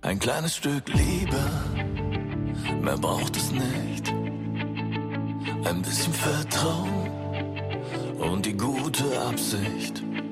Ein kleines Stück Liebe, mehr braucht es nicht. Ein bisschen Vertrauen und die gute Absicht.